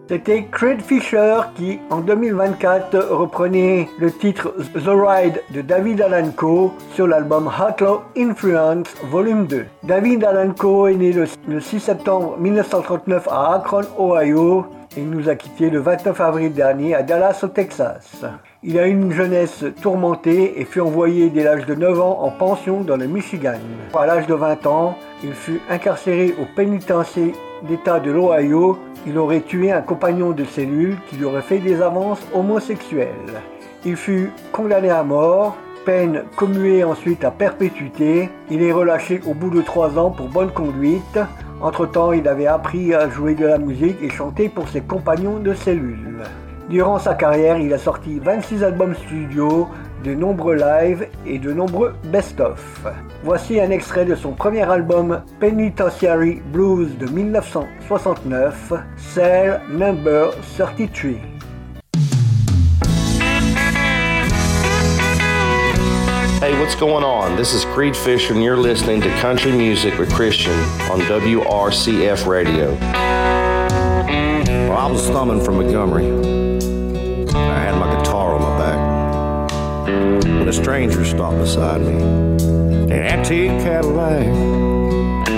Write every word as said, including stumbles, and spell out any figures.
C'était Creed Fisher qui, en deux mille vingt-quatre, reprenait le titre The Ride de David Allan Coe sur l'album Outlaw Influence Volume deux. David Allan Coe est né le, le six septembre mille neuf cent trente-neuf à Akron, Ohio, et nous a quittés le vingt-neuf avril dernier à Dallas, au Texas. Il a eu une jeunesse tourmentée et fut envoyé dès l'âge de neuf ans en pension dans le Michigan. À l'âge de vingt ans, il fut incarcéré au pénitencier d'État de l'Ohio. Il aurait tué un compagnon de cellule qui lui aurait fait des avances homosexuelles. Il fut condamné à mort, peine commuée ensuite à perpétuité. Il est relâché au bout de trois ans pour bonne conduite. Entre-temps, il avait appris à jouer de la musique et chanter pour ses compagnons de cellule. Durant sa carrière, il a sorti vingt-six albums studio, de nombreux lives et de nombreux best-of. Voici un extrait de son premier album Penitentiary Blues de mille neuf cent soixante-neuf, Cell Number thirty-three. Hey, what's going on? This is Creed Fisher, and you're listening to Country Music with Christian on W R C F Radio. Well, I was thumbing from Montgomery. I had my guitar on my back when a stranger stopped beside me. An antique Cadillac